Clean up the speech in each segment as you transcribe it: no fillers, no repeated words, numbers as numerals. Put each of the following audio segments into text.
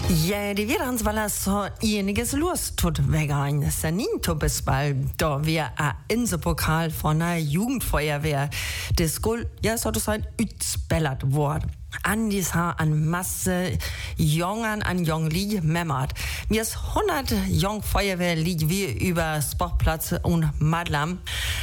Ja, die wird uns weil so einiges los tut wegen Sanin Tobesball, da wir ein Inselpokal von der Jugendfeuerwehr des Gold, ja, so das ein utspellert worden. An dieser an Masse Jungen an Jungli memmert. Mir ist 100 Jungfeuerwehr liegt wie über Sportplatz und Madlam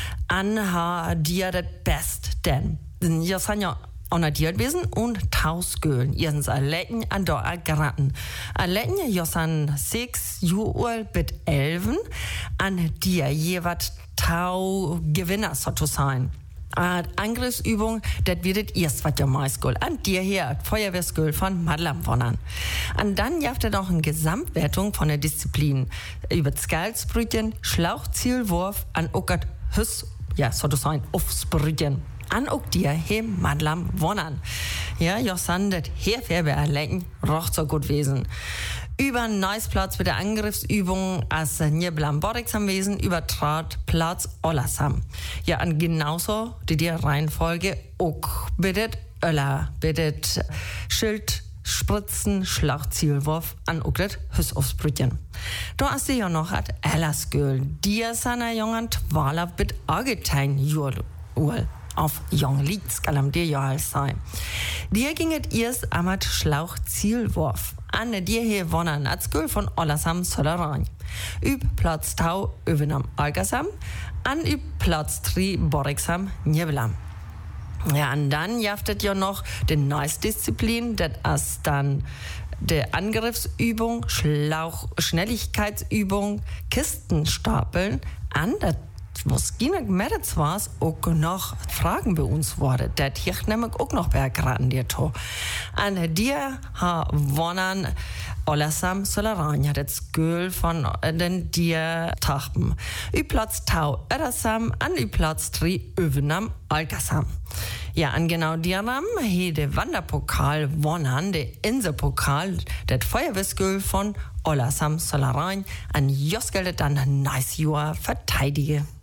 an dir das Best, denn ja sind ja honoriert gewesen und Tausgölen. Ihr sind allein an da geraten. Allein, ihr sind 6 Jahre bis 11 an dir jeweils Tau Gewinner sozusagen. Angriffsübung, das wird erst was ja meist an dir hier Feuerwehrskühl von Madlam wonnen. Und dann jaft noch eine Gesamtwertung von der Disziplin über Skalsbrüchen, Schlauchzielwurf an Ockert Hüss, ja, sozusagen aufsbrüchen. An auch dir he Madlam wonnen. Ja, Josan det herfärbe erlecken, roch so gut wesen. Über Neusplatz mit der Angriffsübung als Njeblam Borixam wesen übertrat Platz Ollasam. Ja, und genauso die Reihenfolge auch bittet Öller, bittet Schild, Spritzen, Schlauchzielwurf an Ukret Hüssaufsbrüchen. Da ist ja noch at Ellasgöl. Die seiner jungen 12 bit Argetein Jul. Auf Jungli, skal am dir ja sein. Dir ging es erst am Schlauchzielwurf. An dir hier wonnen als Gül von Ollasam Soleran. Üb Platz Tau Övenam Algasam, an üb Platz 3 Borixam Njeblam. Ja, und dann jaftet ja noch die neueste Disziplin, das ist dann der Angriffsübung, Schnelligkeitsübung, Kistenstapeln, an das was ging mehr was auch noch Fragen bei uns wurde. Das hier nämlich auch noch bei geraten dir to. An dir ha wonnen Ollasam Solaranja, das Göl von den dir Tachten. Ü Platz Tau Ödersam, an ü Platz 3 Övenam Algasam. Ja, an genau diaram he de Wanderpokal wonnen, de Inselpokal, det Feuerwehrskühl von Ollasam Solaranja, an Josgelde dann nice Jahr verteidige.